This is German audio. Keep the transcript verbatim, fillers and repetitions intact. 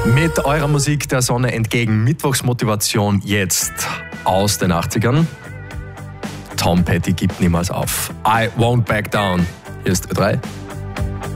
Mit eurer Musik der Sonne entgegen. Mittwochsmotivation jetzt aus den achtzigern. Tom Petty gibt niemals auf. I won't back down. Hier ist Ö drei.